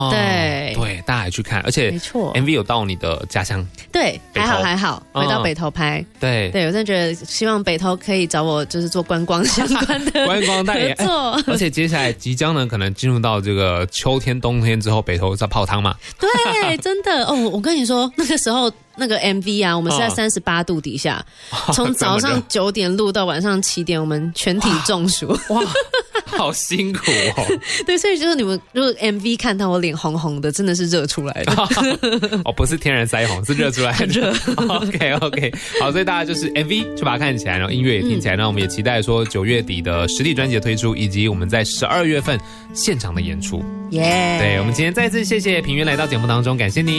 对，大家也去看，而且没错 MV 有到你的家乡， 对，还好，回到北投拍。 对， 我真的觉得希望北投可以找我，就是做观光相关的观光代言合作。 而且接下来即将呢，可能进入到这个秋天、冬天之后，北投在泡汤嘛。 对，真的哦，我跟你说，那个时候那个 MV 啊，我们是在38度底下，从早上9点录到晚上7点，我们全体中暑。 哇，好辛苦哦。 对，所以就是你们如果 MV 看到我脸红红的，真的是热出来的。 哦，不是天然腮红，是热出来的， 很热。 OK， 好，所以大家就是 MV 就把它看起来，然后音乐也听起来，那我们也期待说9月底的实体专辑的推出，以及我们在12月份现场的演出。 耶！ 对，我们今天再次谢谢品源来到节目当中，感谢你。